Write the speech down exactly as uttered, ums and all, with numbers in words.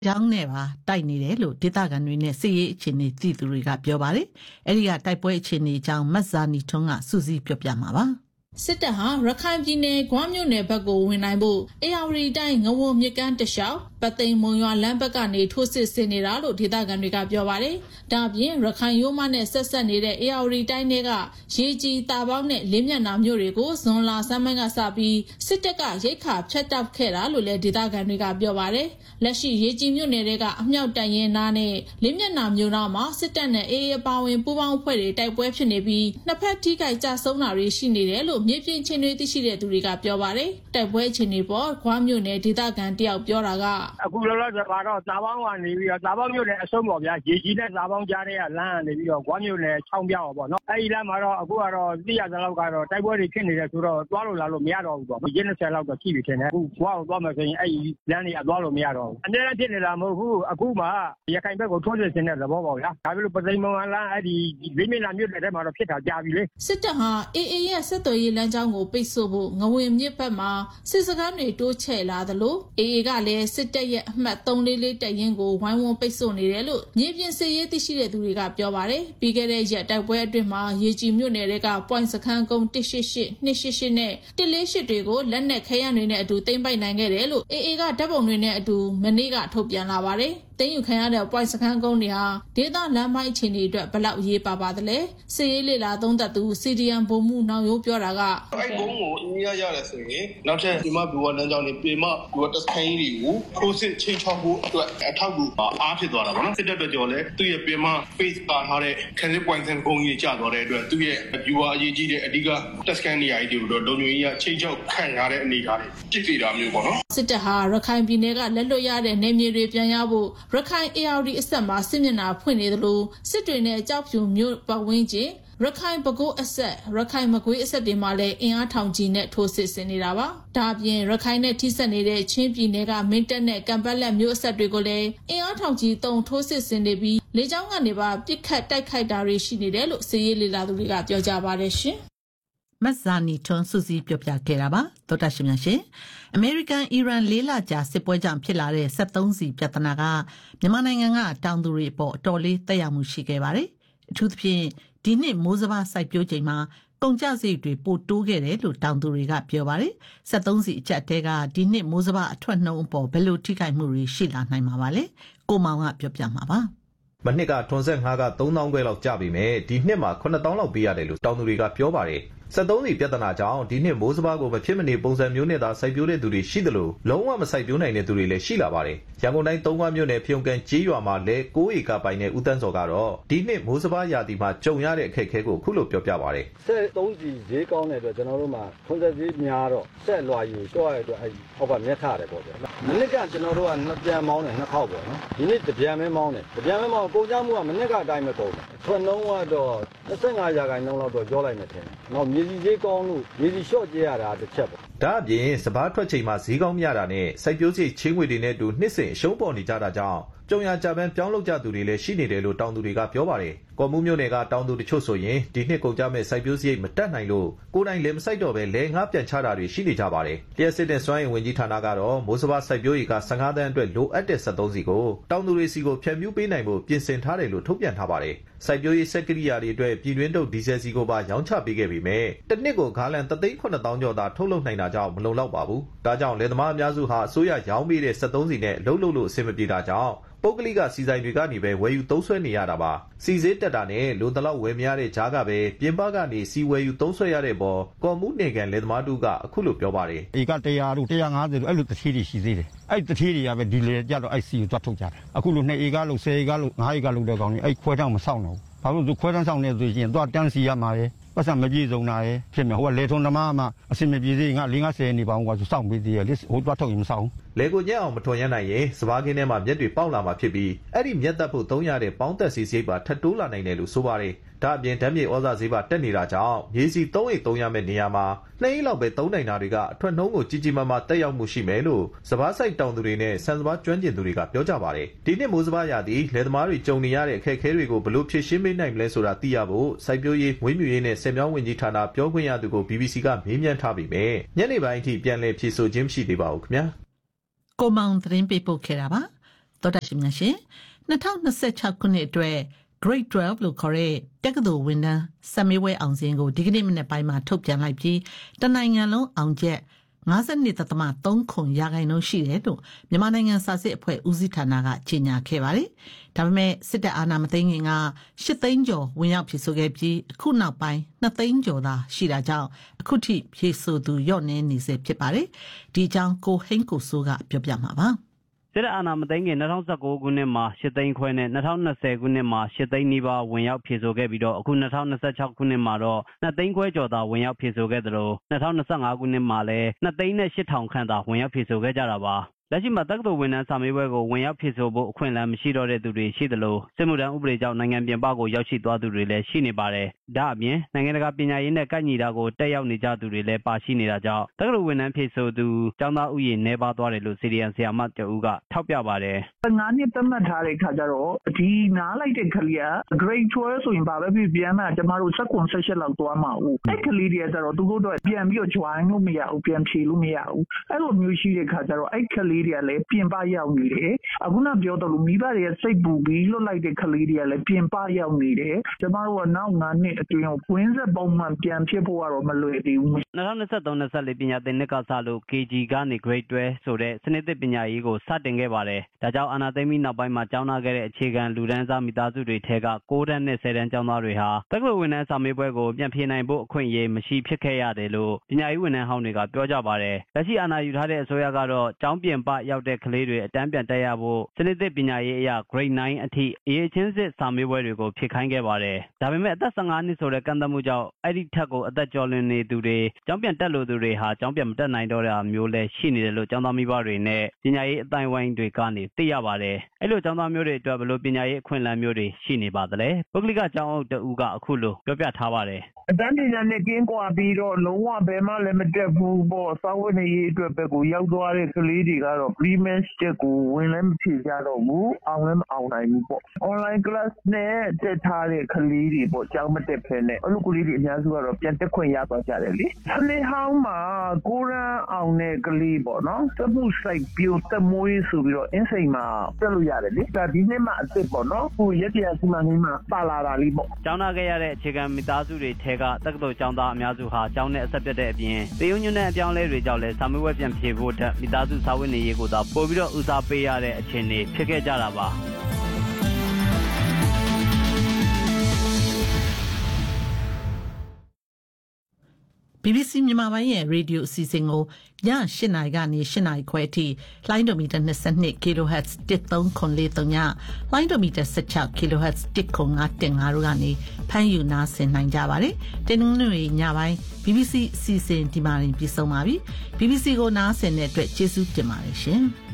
ကြောင်းနဲ့ပါတိုက်နေတယ်လို့ဒေသခံတွေနဲ့စစ်ရေးအခြေအနေသိသူတွေကပြောပါတယ်။အဲဒီကတိုက်ပွဲအခြေအနေအကြောင်းမတ်ဇာနီထွန်းကစူးစီးပြောပြမှာပါ။စစ်တပ်ဟာရခိုင်ပြည်နယ်ဂွမ်းမြို့နယ်ဘက်ကိုဝင်နိုင်ဖို့အေရဝတီတိုင်းငဝုံမြစ်ကမ်းတလျှောက်ပသိမ်မုံရွာလမ်းဘက်ကနေထိုးစစ်ဆင်နေတာလို့ဒေသခံတွေကပြောပါတယ်။ဒါ့အပြင်ရခိုင်ရိုးမနဲ့ဆက်ဆက်နေတဲ့အေရဝတီတိုင်းတွေကရေကြီးတာပေါင်းနဲ့လင်းမြတ်နာမြို့တွေကိုဇွန်လဆန်းပိုင်းကစပြီးစစ်တပ်ကရိတ်ခါဖျက်တောက်ခဲ့တာလို့လည်းဒေသခံတွေကပြောပါတယ်။လက်ရှိရေကြီးမြို့နယ်တွေကအမြောက်တန်ရင်နာနဲ့လင်းမြတ်နာမြို့နာမှာစစ်တပ်နဲ့အေအေအပါဝင်ပူးပေါင်းအဖွဲ့တွေတိုက်ပွဲဖြစ်နေပြီးနှစ်ဖက်ထိခိုက်ကြဆုံးတာတွေရှိနေတယ်လို့မြေပြင်ချင်းတွေသိရှိတဲ့သူတွေကပြောပါတယ်။တိုက်ပွဲအခြေအနေပေါ်ဂွမ်းမြို့နယ်ဒေသခံတယောက်ပြောတာကအခုလောလောဆယ်ကတော့ဇာပေါင်းကနေပြီးတော့ဇာပေါင်းမြို့နယ်အဆုံးပေါ့ဗျာရေကြီးတဲ့ဇာပေါင်းကြားတဲ့လမ်းကနေပြီးတော့ဂွမ်းမြို့နယ်ချောင်းပြောင်းပေါ့နော်အဲဒီလမ်းမှာတော့အခုကတော့သိရသလောက်ကတော့တိုက်ပွဲတွေဖြစ်နေတယ်ဆိုတော့သွားလို့လာလို့မရတော့ဘူးပေါ့ရင်းနှစ်ဆယ်လောက်တော့ရှိပြီထင်တယ်အခုဘွားကိုသွားမယ်ဆိုရင်အဲဒီလမ်းတွေကသွားလို့မရတော့ဘူးအနေနဲ့ဖြစ်နေတာမဟုတ်ဘူးအခုမှရခိုင်ဘက်ကိုထိုးစစ်ဆင်တဲ့သဘောပေါ့ဗျာဒါပေမဲ့ပသိမ်မုံလမ်းအဲဒီလေးမြနာမြို့နယ်ထဲမှာတော့ဖြစ်တာကြာပြီလေစစ်တပ်ဟာအေအေရဲ့စစ်သွေးရေးလမ်းကြောင်းကိုပိတ်ဆို့ဖို့ငဝင်မြစ်ဘက်မှာစစ်စခန်းတွေတိုးချဲ့လာသလိုအေအေကလည်းစစ်တပ်ရဲ့အမှတ်သုံးလေးလေးတပ်ရင်းကိုဝိုင်းဝန်းပိတ်ဆို့နေတယ်လို့မြေပြင်စစ်ရေးသိရှိတဲ့သူတွေကပြောပါတယ်ပြီးခဲ့တဲ့ရက်တိုက်ပွဲအတွင်းမှာရေကြီးမြို့နယ်တွေကပွိုင်းစခန်းကုန်းတစ်ရှစ်ရှစ် နှစ်ရှစ်ရှစ်နဲ့တစ်လေးရှစ်တွေကိုလက်နက်ခဲယမ်းတွေနဲ့အတူသိမ်းပိုက်နိုင်ခဲ့တယ်လို့အေအေကဓာတ်ပုံတွေနဲ့အတူမနေ့ကထုတ်ပြန်လာပါတယ်သိမ်းယူခံရတဲ့ပွိုင်းစခန်းကုန်းတွေဟာဒေသလမ်းပိုင်းအခြေအနေအတွက်ဘလောက်ရေးပါပါသလဲစစ်ရေးလေလာသုံးသက်သူစီဒီအမ်ဘုံမှုနောင်ရိုးပြောတာကအဲ့ကုန်းကိုအင်းရရတယ်ဆိုရင်နောက်ထပ်ဒီမှာဘူဝလမ်းကြောင်းနေပြင်မဘူဝတက်ခိုင်းတွေကိုထိုးစစ်ချိန်ချောက်ဖို့အတွက်အထောက်အကူအားဖြစ်သွားတာပေါ့နော်စစ်တပ်အတွက်ကြော်လဲသူ့ရဲ့ပြင်မ face ပါထားတဲ့ခရစ်ပွိုင်းစင်ကုန်းကြီးကျသွားတဲ့အတွက်သူ့ရဲ့ဘူဝအရေးကြီးတဲ့အဓိကတက်စကန်နေရာကြီးတွေတော့လုံခြုံရေးရချိန်ချောက်ခံရတဲ့အနေအထားတွေဖြစ်စီတာမျိုးပေါ့နော်စစ်တပ်ဟာရခိုင်ပြည်နယ်ကလက်လွတ်ရတဲ့နေမြေတွေပြန်ရဖို့ရခိုင်အေအာဒီအဆက်မှာစစ်မျက်နှာဖွင့်နေသလိုစစ်တွေနဲ့ကြောက်ဖြူမြို့ပတ်ဝန်းကျင်ရခိုင်ပဲခူးအဆက်ရခိုင်မကွေးအဆက်တွေမှာလည်းအင်အားထောင်ကြီးနဲ့ထိုးစစ်ဆင်နေတာပါဒါအပြင်ရခိုင်နဲ့ထိစပ်နေတဲ့ချင်းပြည်နယ်ကမင်းတပ်နဲ့ကံပတ်လက်မြို့အဆက်တွေကိုလည်းအင်အားထောင်ကြီးတုံထိုးစစ်ဆင်နေပြီးလေကြောင်းကနေပါပစ်ခတ်တိုက်ခိုက်တာတွေရှိနေတယ်လို့စစ်ရေးလေလာသူတွေကပြောကြပါတယ်ရှင်မတ်ဇာနီထွန်းစူးစီးပြောပြခဲ့တာပါသောတာရှင်များရှင်အမေရိကန်အီရန်လေးလကြာစစ်ပွဲကြောင့်ဖြစ်လာတဲ့စက်သုံးစီပြဿနာကမြန်မာနိုင်ငံကတောင်သူတွေအပေါ်အတော်လေးသက်ရောက်မှုရှိခဲ့ပါတယ်အထူးသဖြင့်ဒီနှစ်မိုးစဘာစိုက်ပျိုးချိန်မှာကုန်ကျစရိတ်တွေပိုတိုးခဲ့တယ်လို့တောင်သူတွေကပြောပါတယ်စက်သုံးစီအကျပ်တဲကဒီနှစ်မိုးစဘာအထွက်နှုန်းအပေါ်ဘယ်လိုထိခိုက်မှုတွေရှိလာနိုင်မှာပါလဲကိုမောင်ကပြောပြမှာပါမနှစ်ကထွန်ဆက်ငါးကသုံးသောင်းခွဲလောက်ကျပြီမဲ့ဒီနှစ်မှာခုနှစ်သောင်းလောက်ပေးရတယ်လို့တောင်သူတွေကပြောပါတယ်စက်သုံးစီပြဿနာကြောင့်ဒီနှစ်မိုးစဘာကိုမဖြစ်မနေပုံစံမျိုးနဲ့သာစိုက်ပျိုးတဲ့သူတွေရှိသလိုလုံးဝမစိုက်ပျိုးနိုင်တဲ့သူတွေလည်းရှိလာပါတယ်ရန်ကုန်တိုင်းသုံးခွမြို့နယ်ဖျုံကန်ကျေးရွာမှာလည်းကိုးဧကပိုင်တဲ့ဦးတန်းစော်ကတော့ဒီနှစ်မိုးစဘာရာသီမှာကြုံရတဲ့အခက်အခဲကိုခုလိုပြောပြပါတယ်စက်သုံးစီဈေးကောင်းတဲ့အတွက်ကျွန်တော်တို့မှာထွန်ဆက်ဈေးများတော့စက်လွှာယူလျှော့ရတဲ့အတွက်အဲ့ဟောက်ကမျက်ထတယ်ပေါ့ဗျာမနစ်ကကျွန်တော်တို့ကနှစ်ပြန်မောင်းတယ်နှစ်ခေါက်ပေါ့နော်ဒီနှစ်တစ်ပြန်ပဲမောင်းတယ်တစ်ပြန်ပဲမောင်းကုန်ကြမှုကမနစ်ကအတိုင်းပဲကုန်တယ်ထွန်နှုံးကတော့၂၅ရာခိုင်နှုန်းလောက်တော့ကြောလိုက်မယ်ထင်တယ်နောက်မြေကြီးဈေးကောင်းလို့မြေကြီးလျှော့ကျရတာတစ်ချက်ပေါ့ဒါအပြင်စဘာထွက်ချိန်မှာဈေးကောင်းမြတာနဲ့စိုက်ပျိုးစိတ်ချင်းငွေတွေနဲ့တူနှစ်စဉ်အရှုံးပေါ်နေကြတာကြောင့်ကြုံရကြပန်းပြောင်းလုပ်ကြသူတွေလည်းရှိနေတယ်လို့တောင်သူတွေကပြောပါတယ်ကော်မှုမြို့နယ်ကတောင်သူတချို့ဆိုရင်ဒီနှစ်ကုန်ကြမဲ့စိုက်ပျိုးစရိတ်မတက်နိုင်လို့ကိုယ်တိုင်လည်းမစိုက်တော့ပဲလဲငါးပြန်ချတာတွေရှိနေကြပါတယ်လျှက်စစ်တဲ့စွမ်းအင်ဝင်ကြီးဌာနကတော့မိုးစဘာစိုက်ပျိုးရေးက၁၅တန်းအတွက်လိုအပ်တဲ့စက်သုံးစီကိုတောင်သူတွေစီကိုဖြန့်ဖြူးပေးနိုင်ဖို့ပြင်ဆင်ထားတယ်လို့ထုတ်ပြန်ထားပါတယ်စိုက်ပျိုးရေးစက်ကိရိယာတွေအတွက်ပြည်တွင်းထုတ်ဒီဇယ်စီကိုပါရောင်းချပေးခဲ့ပြီးမြဲတစ်နှစ်ကိုဂါလန်တသိန်းခုနှစ်သောင်းကျော်သာထုတ်လုပ်နိုင်တာကြောင့်မလုံလောက်ပါဘူးဒါကြောင့်လယ်သမားအများစုဟာအစိုးရရောင်းပေးတဲ့စက်သုံးစီနဲ့အလုပ်လုပ်လို့အဆင်မပြေတာကြောင့်ပုဂ္ဂလိကစီဆိုင်တွေကနေပဲဝယ်ယူသုံးဆွဲနေရတာပါစီစေးတက်တာနဲ့လိုတလောက်ဝယ်မရတဲ့ကြားကပဲပြင်ပကနေစီဝယ်ယူသုံးဆွဲရတဲ့ပေါ်ကော်မှုနေကန်လယ်သမားတို့ကအခုလိုပြောပါတယ်ဧကတစ်ရာတို့တစ်ရာငါးဆယ်တို့အဲ့လိုတထေးတွေရှိသေးတယ်အဲ့တထေးတွေကပဲဒီလေကြတော့အဲ့စီကိုသွားထုတ်ကြတာအခုလိုနှစ်ဧကလို့ဆယ်ဧကလို့ငါးဧကလို့တဲ့ကောင်ကြီးအဲ့ခွဲထောင်မဆောင်တော့ဘူးဘာလို့သူခွဲထောင်ဆောင်နေဆိုရင်သွားတန်းစီရမှာလေပတ်စံမပြေဆုံးတာရဲ့ဖြစ်မယ်ဟိုကလေထုံသမားမှအစင်မပြေသေးငါလေးငါဆယ်နေပါဦးကွာဆိုစောင့်ပေးသေးရလေဟိုသွားထုတ်ရင်မဆောင်လေကိုညက်အောင်မထွန်ရနိုင်ရင်စဘာကင်းထဲမှာမျက်တွေပေါက်လာမှာဖြစ်ပြီးအဲ့ဒီမျက်သက်ဖို့သုံးရတဲ့ပေါင်းသက်စီစရိတ်ပါထပ်တိုးလာနိုင်တယ်လို့ဆိုပါတယ်ဒါအပြင်ဓာတ်မြေဩဇာဈေးပါတက်နေတာကြောင့်မြေစီသုံးအိတ်သုံးရမယ့်နေရာမှာနှစ်အိတ်လောက်ပဲသုံးနိုင်တာတွေကအထွက်နှုံးကိုကြီးကြီးမားမားတက်ရောက်မှုရှိမယ်လို့စဘာဆိုင်တောင်သူတွေနဲ့ဆန်စဘာကျွမ်းကျင်သူတွေကပြောကြပါတယ်ဒီနှစ်မိုးစဘာရာသီလယ်သမားတွေကြုံနေရတဲ့အခက်အခဲတွေကိုဘလို့ဖြေရှင်းပေးနိုင်မလဲဆိုတာသိရဖို့စိုက်ပျိုးရေးမွေးမြူရေးနဲ့ဆယ်မြောင်းဝင်ကြီးဌာနပြောခွင့်ရသူကို ဘီဘီစီ ကမေးမြန်းထားပြီးမြဲညနေပိုင်းအထိပြန်လည်ဖြေဆိုခြင်းမရှိသေးပါဘူးခင်ဗျာကိုမောင်သတင်းပေးပို့ခဲ့တာပါသောတာရှင်များရှင်၂၀၂၆ခုနှစ်အတွက် Grade twelve လို့ခေါ်တဲ့တက္ကသိုလ်ဝန်ထမ်းစာမေးပွဲအောင်စင်းကိုဒီကနေ့မနေ့ပိုင်းမှာထုတ်ပြန်လိုက်ပြီးတနိုင်ငံလုံးအောင်ချက်၅၂.၃ ခုရာခိုင်နှုန်းရှိတယ်လို့မြန်မာနိုင်ငံစာစစ်အဖွဲ့ဦးစီးဌာနကကြေညာခဲ့ပါတယ်။ဒါပေမဲ့စစ်တပ်အာဏာမသိမ်းခင်က၈သိန်းကျော်ဝင်ရောက်ဖြည့်ဆို့ခဲ့ပြီးအခုနောက်ပိုင်း၂သိန်းကျော်သာရှိတာကြောင့်အခုထိဖြည့်ဆို့သူလျော့နည်းနေစေဖြစ်ပါတယ်။ဒီအကြောင်းကိုဟိန်းကိုစိုးကပြောပြမှာပါ။စစ်အာဏာမသိမ်းခင်၂၀၁၉ခုနှစ်မှာ၈သိန်းခွဲနဲ့၂၀၂၀ခုနှစ်မှာ၈သိန်းနီးပါးဝင်ရောက်ဖြည့်ဆို့ခဲ့ပြီးတော့အခု၂၀၂၆ခုနှစ်မှာတော့၂သိန်းခွဲကျော်သာဝင်ရောက်ဖြည့်ဆို့ခဲ့သလို၂၀၂၅ခုနှစ်မှာလည်း၂သိန်းနဲ့၈ထောင်ခန့်သာဝင်ရောက်ဖြည့်ဆို့ခဲ့ကြတာပါလက်ရှိမှာတက္ကသိုလ်ဝန်ထမ်းစာမေးပွဲကိုဝင်ရောက်ဖြည့်ဆို့ဖို့အခွင့်အလမ်းမရှိတော့တဲ့သူတွေရှိသလိုစစ်မှုထမ်းဥပဒေကြောင့်နိုင်ငံပြင်ပကိုရောက်ရှိသွားသူတွေလည်းရှိနေပါတယ်။ဒါအပြင်နိုင်ငံတကာပညာရေးနဲ့ကိုက်ညီတာကိုတက်ရောက်နေကြသူတွေလည်းပါရှိနေတာကြောင့်တက္ကသိုလ်ဝန်ထမ်းဖြည့်ဆို့သူကျောင်းသားဥယျာဉ်နှဲပါသွားတယ်လို့စီဒီအမ်ဆရာမတဦးကထောက်ပြပါတယ်။ငါးနှစ်သတ်မှတ်ထားတဲ့ခါကျတော့ဒီနားလိုက်တဲ့ကလေးက Grade twelve ဆိုရင်ဘာပဲဖြစ်ပြန်မှာကျမတို့၁၇ ၁၈လောက်သွားမှာဦး။အဲ့ကလေးတွေကကျတော့သူတို့တော့ပြန်ပြီးတော့ join လို့မရဘူးပြန်ဖြေလို့မရဘူး။အဲ့လိုမျိုးရှိတဲ့ခါကျတော့အဲ့ကလေးတွေကလည်းပြင်ပရောက်နေတယ်အခုနပြောတော့လို့မိဘတွေစိတ်ပူပြီးလွတ်လိုက်တဲ့ကလေးတွေကလည်းပြင်ပရောက်နေတယ်ကျမတို့ကနောက်၅နှစ်အတွင်းကိုဝင်းဆက်ပုံမှန်ပြန်ဖြစ်ဖို့ကတော့မလွယ်သေးဘူး၂၀၂၃ ၂၄ပညာသင်နှစ်ကစလို့ ကေဂျီ ကနေ Grade twelve ဆိုတဲ့စနစ်သစ်ပညာရေးကိုစတင်ခဲ့ပါတယ်ဒါကြောင့်အာဏာသိမ်းပြီးနောက်ပိုင်းမှာကျောင်းသားခဲ့တဲ့အခြေခံလူတန်းစားမိသားစုတွေထဲက၉တန်းနဲ့၁၀တန်းကျောင်းသားတွေဟာတက္ကသိုလ်ဝန်ထမ်းစာမေးပွဲကိုပြန်ဖြေနိုင်ဖို့အခွင့်အရေးမရှိဖြစ်ခဲ့ရတယ်လို့ပညာရေးဝန်ထမ်းဟောင်းတွေကပြောကြပါတယ်လက်ရှိအာဏာယူထားတဲ့အစိုးရကတော့ကျောင်းပြင်ပရောက်တဲ့ကလေးတွေအတန်းပြန်တက်ရဖို့စနစ်သစ်ပညာရေးအရ Grade nine အထိအရေးချင်းစစ်စာမေးပွဲတွေကိုဖြေခိုင်းခဲ့ပါတယ်ဒါပေမဲ့အသက်၁၅နှစ်ဆိုတဲ့ကန့်သတ်မှုကြောင့်အဲ့ဒီထက်ကိုအသက်ကျော်လွန်နေသူတွေကျောင်းပြန်တက်လို့သူတွေဟာကျောင်းပြန်မတက်နိုင်တော့တာမျိုးလည်းရှိနေတယ်လို့ကျောင်းသားမိဘတွေနဲ့ပညာရေးအတိုင်းဝိုင်းတွေကနေသိရပါတယ်အဲ့လိုကျောင်းသားမျိုးတွေအတွက်ဘယ်လိုပညာရေးအခွင့်အလမ်းမျိုးတွေရှိနေပါသလဲပုဂ္ဂလိကကျောင်းအုပ်တဦးကအခုလိုပြောပြထားပါတယ်အတန်းပညာနဲ့ကင်းကွာပြီးတော့လုံးဝဘယ်မှလည်းမတက်ဘူးပေါ့စာဝတ်နေရေးအတွက်ပဲကိုရောက်သွားတဲ့ကလေးတွေကတော့ pre-match တက်ကိုဝင်လည်းမဖြေကြတော့ဘူးအောင်လည်းမအောင်နိုင်ဘူးပေါ့ online class နဲ့တက်ထားတဲ့ကလေးတွေပေါ့ကျောင်းမတက်ဖ ೇನೆ အဲ့လိုကလေးတွေအများစုကတော့ပြန်တက်ခွင့်ရသွားကြတယ်လေဆလေဟောင်းမှာကိုရန်အောင်တဲ့ကလေးပေါ့နော်စမှုဆိုင်ပြိုတက်မွေးဆိုပြီးတော့အင်းစိန်မှာတက်လို့ရတယ်လေဒါဒီနေ့မှအစ်စ်ပေါ့နော်ဟိုရက်တရားစီမံကိန်းမှာပါလာတာလေးပေါ့ကျောင်းသားခဲ့ရတဲ့အခြေခံမိသားစုတွေထဲကတက္ကသိုလ်ကျောင်းသားအများစုဟာကျောင်းနဲ့အဆက်ပြတ်တဲ့အပြင်တရုံညွန်းတဲ့အပြောင်းလဲတွေကြောင့်လည်းစာမေးပွဲပြန်ဖြေဖို့အတွက်မိသားစုစာဝတ်နေရေးကိုသာပို့ပြီးတော့ဦးစားပေးရတဲ့အခြေအနေဖြစ်ခဲ့ကြတာပါဘီဘီစီ မြန်မာပိုင်းရဲ့ရေဒီယိုအစီအစဉ်ကိုည၈နာရီကနေ၈နာရီခွဲအထိလိုင်းဒိုမီတာ၂၂ kHz တစ်သုံးခွန်လေးသုံးညလိုင်းဒိုမီတာ၁၆ kHz တစ်ခွန်ငါးတင်ငါတို့ကနေဖမ်းယူနားဆင်နိုင်ကြပါတယ်။တင်းနှွေညပိုင်း ဘီဘီစီ အစီအစဉ်ဒီမှာပြီးဆုံးပါပြီ။ ဘီဘီစီ ကိုနားဆင်တဲ့အတွက်ကျေးဇူးတင်ပါတယ်ရှင်။